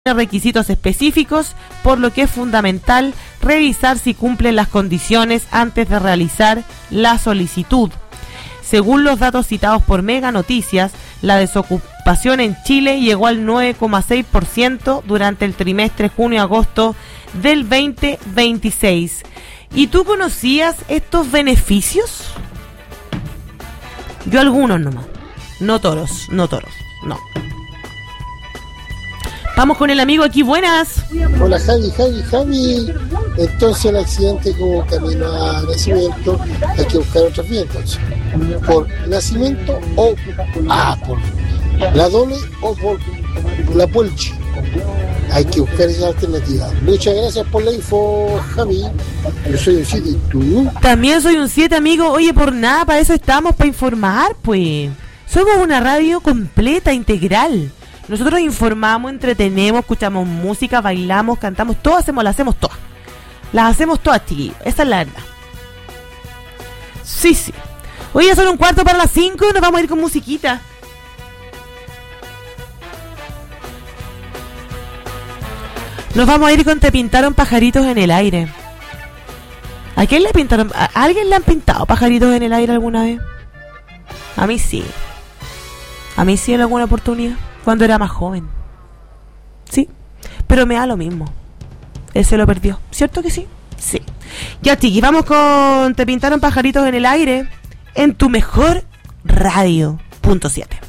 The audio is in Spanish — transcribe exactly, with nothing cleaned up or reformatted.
requisitos específicos, por lo que es fundamental revisar si cumplen las condiciones antes de realizar la solicitud. Según los datos citados por Mega Noticias, la desocupación en Chile llegó al nueve coma seis por ciento durante el trimestre junio-agosto del veinte veintiséis. ¿Y tú conocías estos beneficios? Yo algunos nomás. No todos, no todos, no. Vamos con el amigo aquí, buenas. Hola Javi, Javi, Javi. Entonces el accidente como camino a nacimiento, hay que buscar otras vías entonces. Por nacimiento o ah, por la doble o por la Puelche. Hay que buscar esa alternativa. Muchas gracias por la info, Javi. Yo soy un siete, ¿y tú? También soy un siete, amigo. Oye, por nada, para eso estamos, para informar, pues. Somos una radio completa, integral. Nosotros informamos, entretenemos, escuchamos música, bailamos, cantamos, todo hacemos, las hacemos todas. Las hacemos todas, chiquillos. Esa es la verdad. Sí, sí. Hoy ya son un cuarto para las cinco y nos vamos a ir con musiquita. Nos vamos a ir con Te pintaron pajaritos en el aire. ¿A quién le pintaron? ¿A alguien le han pintado pajaritos en el aire alguna vez? A mí sí. A mí sí en alguna oportunidad. Cuando era más joven. Sí. Pero me da lo mismo. Él se lo perdió. ¿Cierto que sí? Sí. Ya, chiqui, vamos con Te pintaron pajaritos en el aire. En tu mejor radio. Punto siete.